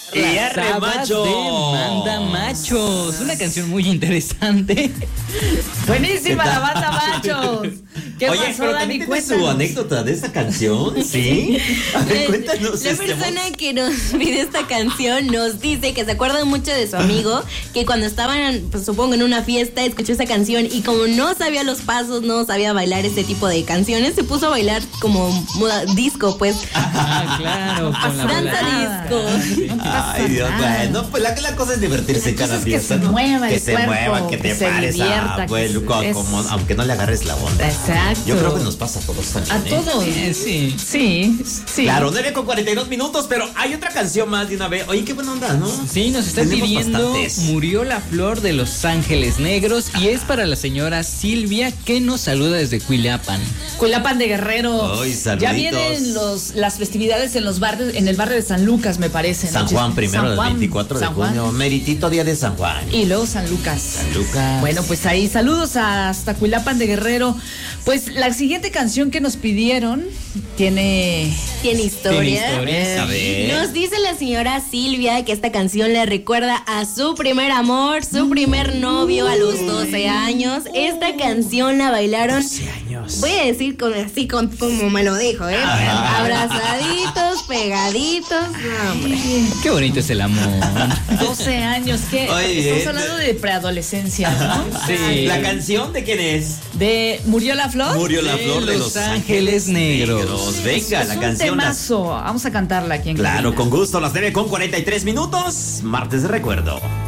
Y Arremacho de Manda Machos, una canción muy interesante. Buenísima la banda Machos. ¿Qué Oye, pasó, pero Dani? también tienes Cuéntanos. su anécdota de esta canción, ¿sí? A ver, cuéntanos. La persona que nos pide esta canción nos dice que se acuerda mucho de su amigo, que cuando estaban, pues, supongo, en una fiesta, escuchó esa canción y como no sabía los pasos, no sabía bailar este tipo de canciones, se puso a bailar como disco, pues. Ah, claro, con la Danza bola. disco. Ay, Dios, bueno, pues la cosa es divertirse cada cosa es que fiesta, se ¿no? mueva que el se cuerpo, mueva, que te que se pares divierta, a, pues, que como, aunque no le agarres la onda. Exacto. Yo creo que nos pasa a todos también. A todos. Sí. Sí, sí. Claro, 9:42, pero hay otra canción más de una vez. Oye, qué buena onda, ¿no? Sí, nos están Tenemos pidiendo bastantes. Murió la flor de Los Ángeles Negros y es para la señora Silvia que nos saluda desde Cuilapan. Cuilapan de Guerrero. Ay, saluditos. Ya vienen las festividades en los barrios, en el barrio de San Lucas, me parece. ¿no? San Juan primero, San el Juan, 24 de San Juan. junio. Meritito día de San Juan. Y luego San Lucas. San Lucas. Bueno, pues ahí, saludos hasta Cuilapan de Guerrero. Pues la siguiente canción que nos pidieron tiene Tiene historia. A ver. Nos dice la señora Silvia que esta canción le recuerda a su primer amor, su primer novio a los 12 años. Esta canción la bailaron, 12 años. voy a decir como me lo dijo, abrazaditos, pegaditos. No, hombre. Qué bonito es el amor. 12 años. ¿Qué? Oye, Estamos hablando de preadolescencia, ¿no? Sí. ¿La canción de quién es? De ¿Murió la flor? Murió la flor de Los Ángeles Negros. Venga, Es la un canción. temazo. Vamos a cantarla aquí en Claro, cabina. con gusto, las 9:43. Martes de recuerdo.